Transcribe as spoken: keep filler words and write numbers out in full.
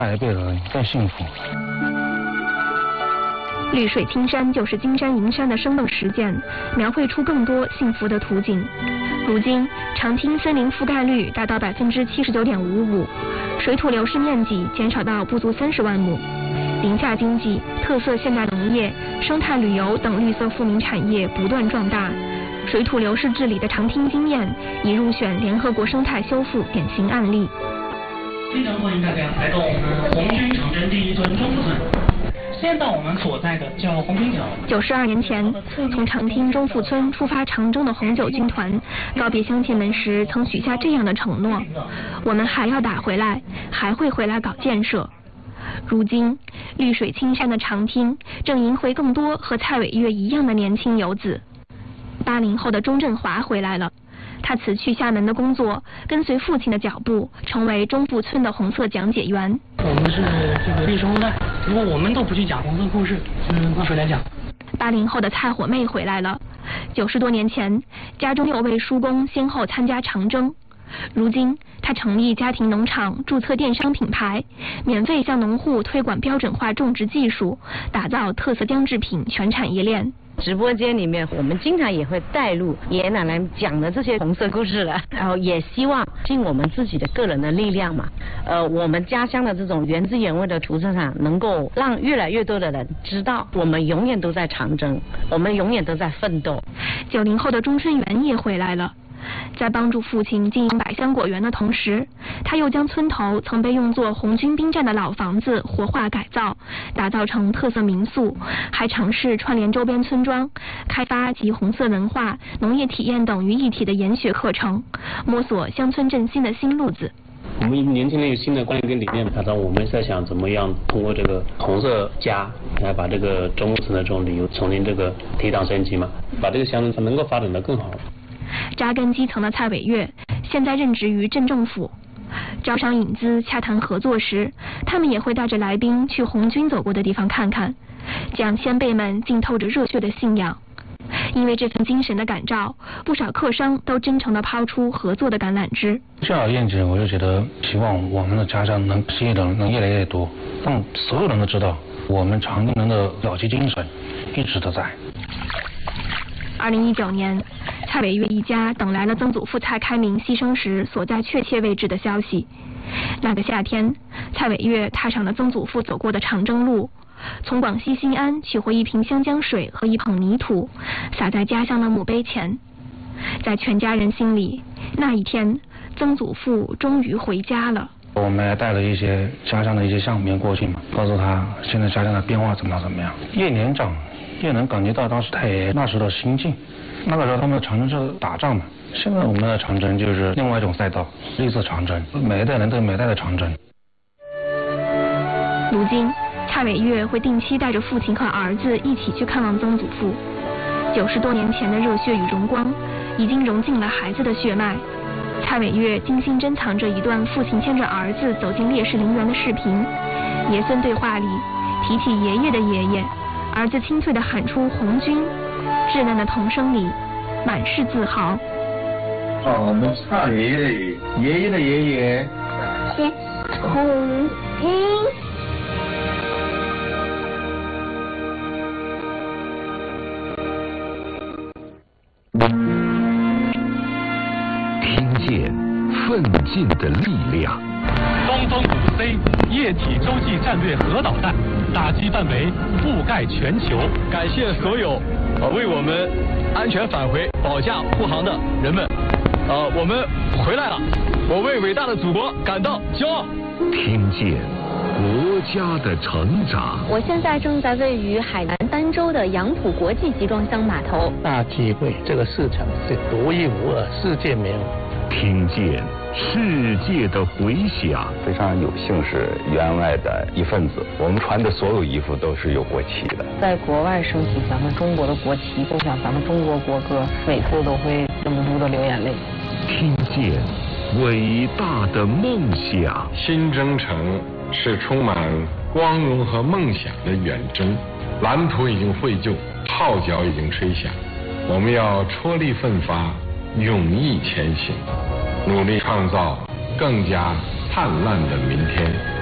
下一辈人更幸福。 绿水青山就是金山银山的生动实践，描绘出更多幸福的图景。如今，长汀森林覆盖率达到百分之七十九点五五，水土流失面积减少到不足三十万亩。林下经济、特色现代农业、生态旅游等绿色富民产业不断壮大。水土流失治理的长汀经验已入选联合国生态修复典型案例。 非常欢迎大家来到我们红军长征第一村中富村。现在我们所在的叫红军桥。 九十二年前，从长汀中富村出发长征的红九军团，告别乡亲们时曾许下这样的承诺：我们还要打回来，还会回来搞建设。如今，绿水青山的长汀正迎回更多和蔡伟月一样的年轻游子。八零后的钟振华回来了，他辞去厦门的工作，跟随父亲的脚步，成为中富村的红色讲解员。 我们是这个历史后代，如果我们都不去讲红色故事，嗯，那谁来讲？ 八零后的蔡火妹回来了，九十多年前，家中六位叔公先后参加长征。如今，他成立家庭农场，注册电商品牌，免费向农户推广标准化种植技术，打造特色姜制品全产业链。 直播间里面，我们经常也会带入爷爷奶奶讲的这些红色故事了，然后也希望尽我们自己的个人的力量嘛，呃，我们家乡的这种原汁原味的土特产，能够让越来越多的人知道，我们永远都在长征，我们永远都在奋斗。 九零后的钟春元也回来了。在帮助父亲经营百香果园的同时，他又将村头曾被用作红军兵站的老房子活化改造，打造成特色民宿，还尝试串联周边村庄，开发集红色文化、农业体验等于一体的研学课程，摸索乡村振兴的新路子。 我们年轻人有新的观念跟理念，打造我们在想怎么样通过这个红色家来把这个中村的这种旅游重新这个提档升级嘛，把这个乡村能够发展得更好。 扎根基层的蔡伟月现在任职于镇政府，招商引资、洽谈合作时，他们也会带着来宾去红军走过的地方看看，这样先辈们浸透着热血的信仰。因为这份精神的感召，不少客商都真诚地抛出合作的橄榄枝。 这样愿景，我就觉得希望我们的家乡能吸引的人能越来越多，让所有人都知道我们长汀人的了结精神一直都在。 二零一九年，蔡伟月一家等来了曾祖父蔡开明牺牲时所在确切位置的消息。那个夏天，蔡伟月踏上了曾祖父走过的长征路，从广西新安取回一瓶湘江水和一捧泥土，洒在家乡的墓碑前。在全家人心里，那一天，曾祖父终于回家了。 我们还带了一些家乡的一些相片过去嘛，告诉他现在家乡的变化怎么样怎么样。越年长，越能感觉到当时太爷那时的心境。那个时候他们的长征是打仗嘛，现在我们的长征就是另外一种赛道，绿色长征，每一代人都有每一代的长征。 如今，蔡伟月会定期带着父亲和儿子一起去看望曾祖父。九十多年前的热血与荣光，已经融进了孩子的血脉。蔡伟月精心珍藏着一段父亲牵着儿子走进烈士陵园的视频，爷孙对话里提起爷爷的爷爷，儿子清脆地喊出红军，稚嫩的童声里满是自豪。 哦，我们蔡爷爷的爷爷的爷爷是红军。 听见奋进的力量。 东风五 C 液体洲际战略核导弹打击范围覆盖全球。 感谢所有呃为我们安全返回保驾护航的人们，呃，我们回来了，我为伟大的祖国感到骄傲。 听见国家的成长。 我现在正在位于海南儋州的杨浦国际集装箱码头。 大机会，这个市场是独一无二，世界没有。 听见世界的回响。 非常有幸是员外的一份子，我们穿的所有衣服都是有国旗的。 在国外升起咱们中国的国旗，奏响咱们中国国歌，每次都会忍不住的流眼泪。 听见伟大的梦想。 新征程是充满光荣和梦想的远征，蓝图已经绘就，号角已经吹响，我们要踔厉奋发，勇毅前行，努力创造更加灿烂的明天。